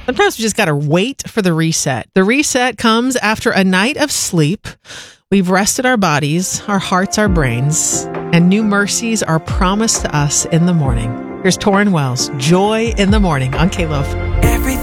Sometimes we just got to wait for the reset. The reset comes after a night of sleep. We've rested our bodies, our hearts, our brains, and new mercies are promised to us in the morning. Here's Tauren Wells, Joy in the Morning on K-Love.